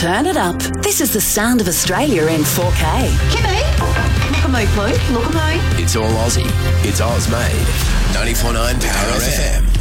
Turn it up. This is the sound of Australia in 4K. Kimmy, look at me, please. Look at me. It's all Aussie. It's Oz made. 94.9 Power FM.